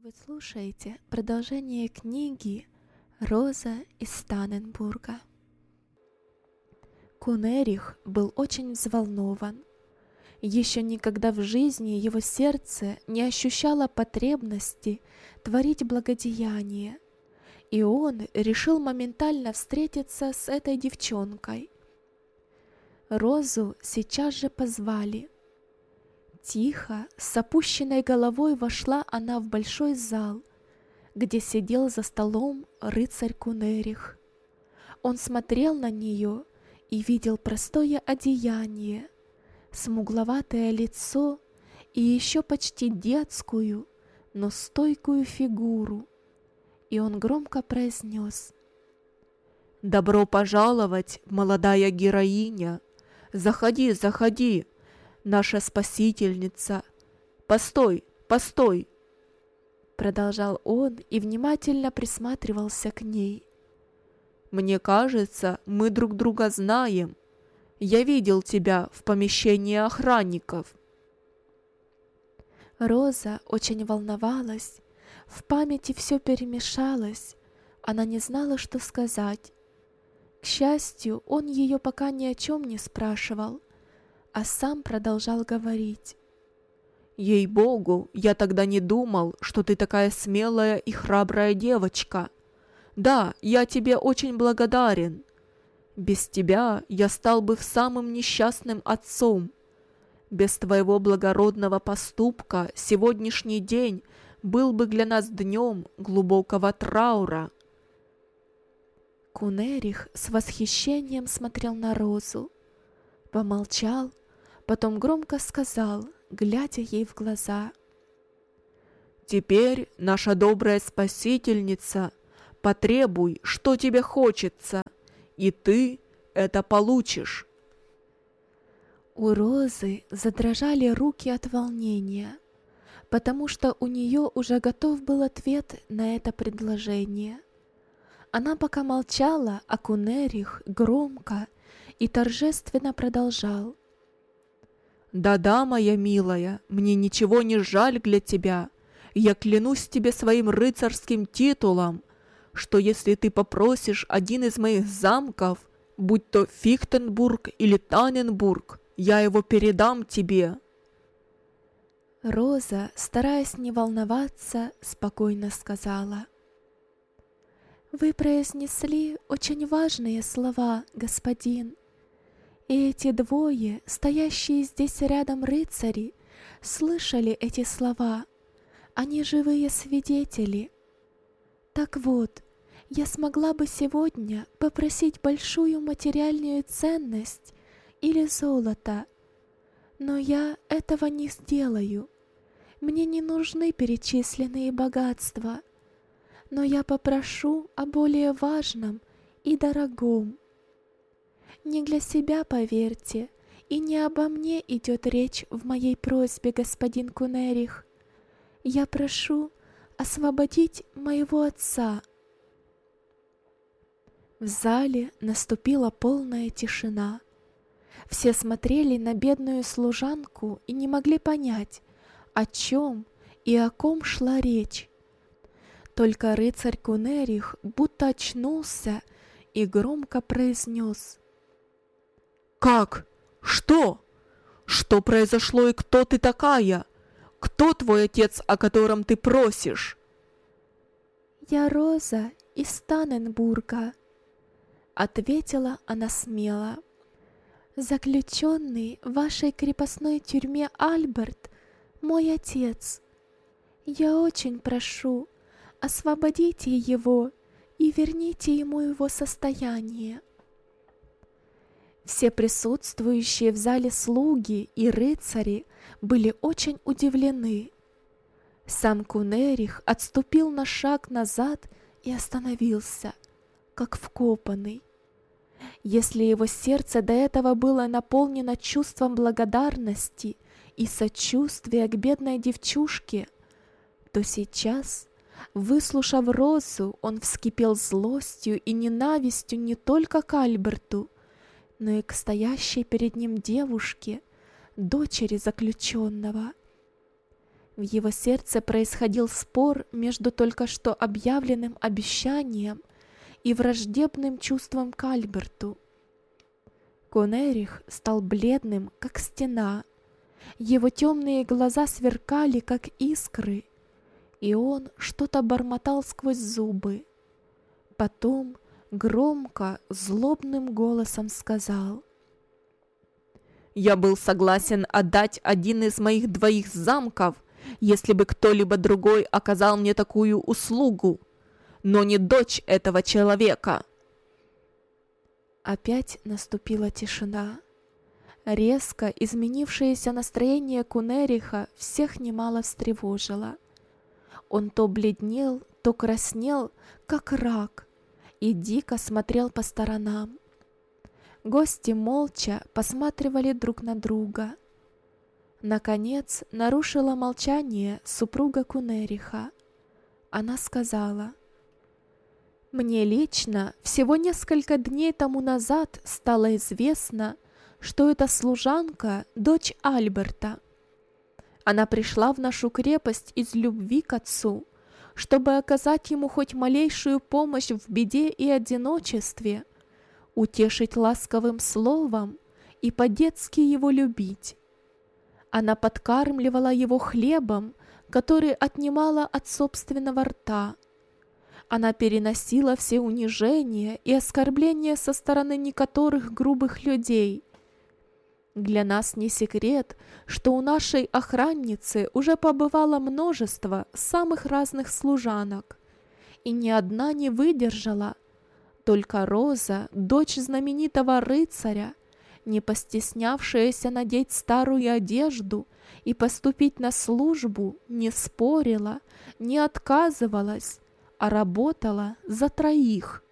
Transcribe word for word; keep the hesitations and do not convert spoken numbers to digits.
Вы слушаете продолжение книги «Роза из Танненбурга». Кунерих был очень взволнован. Еще никогда в жизни его сердце не ощущало потребности творить благодеяние, и он решил моментально встретиться с этой девчонкой. Розу сейчас же позвали. Тихо, с опущенной головой вошла она в большой зал, где сидел за столом рыцарь Кунерих. Он смотрел на нее и видел простое одеяние, смугловатое лицо и еще почти детскую, но стойкую фигуру. И он громко произнес: «Добро пожаловать, молодая героиня! Заходи, заходи, наша спасительница! Постой, постой!» Продолжал он и внимательно присматривался к ней. «Мне кажется, мы друг друга знаем. Я видел тебя в помещении охранников». Роза очень волновалась, в памяти все перемешалось, она не знала, что сказать. К счастью, он ее пока ни о чем не спрашивал, а сам продолжал говорить. «Ей-богу, я тогда не думал, что ты такая смелая и храбрая девочка. Да, я тебе очень благодарен. Без тебя я стал бы самым несчастным отцом. Без твоего благородного поступка сегодняшний день был бы для нас днем глубокого траура». Кунерих с восхищением смотрел на Розу, помолчал, потом громко сказал, глядя ей в глаза: «Теперь, наша добрая спасительница, потребуй, что тебе хочется, и ты это получишь». У Розы задрожали руки от волнения, потому что у нее уже готов был ответ на это предложение. Она пока молчала, а Кунерих громко и торжественно продолжал: «Да-да, моя милая, мне ничего не жаль для тебя. Я клянусь тебе своим рыцарским титулом, что если ты попросишь один из моих замков, будь то Фихтенбург или Танненбург, я его передам тебе». Роза, стараясь не волноваться, спокойно сказала: «Вы произнесли очень важные слова, господин. И эти двое, стоящие здесь рядом рыцари, слышали эти слова. Они живые свидетели. Так вот, я смогла бы сегодня попросить большую материальную ценность или золото, но я этого не сделаю. Мне не нужны перечисленные богатства, но я попрошу о более важном и дорогом. Не для себя, поверьте, и не обо мне идет речь в моей просьбе, господин Кунерих. Я прошу освободить моего отца». В зале наступила полная тишина. Все смотрели на бедную служанку и не могли понять, о чем и о ком шла речь. Только рыцарь Кунерих будто очнулся и громко произнес: «Как? Что? Что произошло и кто ты такая? Кто твой отец, о котором ты просишь?» «Я Роза из Танненбурга», — ответила она смело. «Заключенный в вашей крепостной тюрьме Альберт — мой отец. Я очень прошу, освободите его и верните ему его состояние». Все присутствующие в зале слуги и рыцари были очень удивлены. Сам Кунерих отступил на шаг назад и остановился, как вкопанный. Если его сердце до этого было наполнено чувством благодарности и сочувствия к бедной девчушке, то сейчас, выслушав Розу, он вскипел злостью и ненавистью не только к Альберту, но и к стоящей перед ним девушке, дочери заключенного. В его сердце происходил спор между только что объявленным обещанием и враждебным чувством к Альберту. Кунерих стал бледным, как стена. Его темные глаза сверкали, как искры, и он что-то бормотал сквозь зубы. Потом громко, злобным голосом сказал: «Я был согласен отдать один из моих двоих замков, если бы кто-либо другой оказал мне такую услугу, но не дочь этого человека». Опять наступила тишина. Резко изменившееся настроение Кунериха всех немало встревожило. Он то бледнел, то краснел, как рак, и дико смотрел по сторонам. Гости молча посматривали друг на друга. Наконец нарушила молчание супруга Кунериха. Она сказала: «Мне лично всего несколько дней тому назад стало известно, что эта служанка — дочь Альберта. Она пришла в нашу крепость из любви к отцу, чтобы оказать ему хоть малейшую помощь в беде и одиночестве, утешить ласковым словом и по-детски его любить. Она подкармливала его хлебом, который отнимала от собственного рта. Она переносила все унижения и оскорбления со стороны некоторых грубых людей. Для нас не секрет, что у нашей охранницы уже побывало множество самых разных служанок, и ни одна не выдержала. Только Роза, дочь знаменитого рыцаря, не постеснявшаяся надеть старую одежду и поступить на службу, не спорила, не отказывалась, а работала за троих.